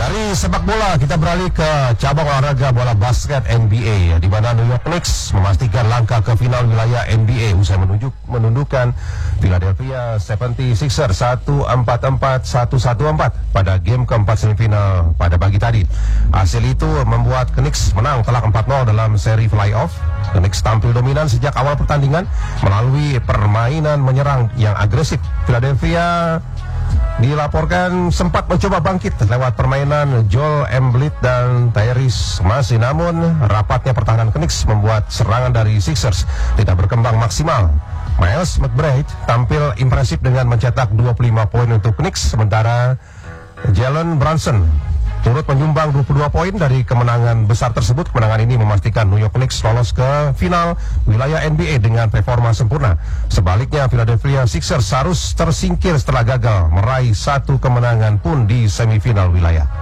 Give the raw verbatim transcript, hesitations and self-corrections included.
Dari sepak bola kita beralih ke cabang olahraga bola basket N B A, di mana New York Knicks memastikan langkah ke final wilayah N B A usai menunjuk menundukkan Philadelphia seventy-sixers seratus empat puluh empat seratus empat pada game keempat semifinal pada pagi tadi. Hasil itu membuat Knicks menang telak empat nol dalam seri playoff. Knicks tampil dominan sejak awal pertandingan melalui permainan menyerang yang agresif. Philadelphia dilaporkan sempat mencoba bangkit lewat permainan Joel Embiid dan Tyrese Maxey, namun rapatnya pertahanan Knicks membuat serangan dari Sixers tidak berkembang maksimal. Miles McBride tampil impresif dengan mencetak dua puluh lima poin untuk Knicks, sementara Jalen Brunson turut menyumbang dua puluh dua poin dari kemenangan besar tersebut. Kemenangan ini memastikan New York Knicks lolos ke final wilayah N B A dengan performa sempurna. Sebaliknya, Philadelphia Sixers harus tersingkir setelah gagal meraih satu kemenangan pun di semifinal wilayah.